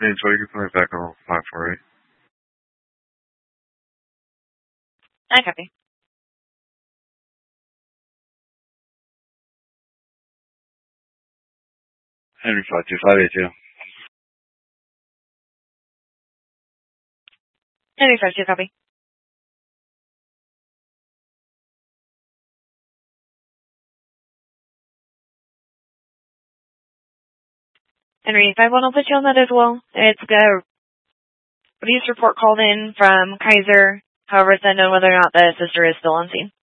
So you can put it back on 548. I copy. Henry 52582. Henry 52, copy. Henry 51, I'll put you on that as well. It's a police report called in from Kaiser. However, it's unknown whether or not the sister is still on scene.